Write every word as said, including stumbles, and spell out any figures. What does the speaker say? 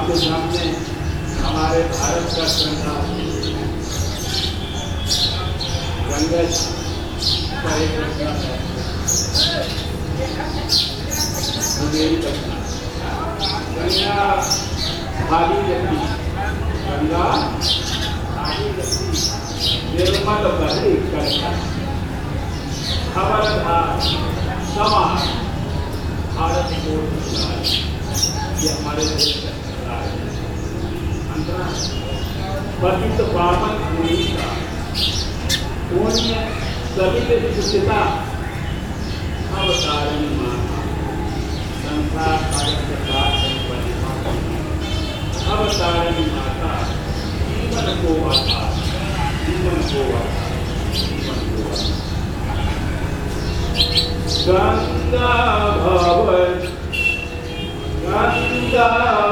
आपके सामने हमारे भारत का संविधान गंगा पर एक रचना है, बुंदेली रचना। गंगा भारी रहती, गंगा भारी रहती, निर्मल बहरी करता, खबरदार समान भारत को ये हमारे देश का है। पतित पावन पुनीता पुण्य सभी विशिष्टता अवतारिणी माता संसार अवतारिणी माता जीवन को आधार, जीवन को आधार, जीवन को आधार। गंगा भवन गंगा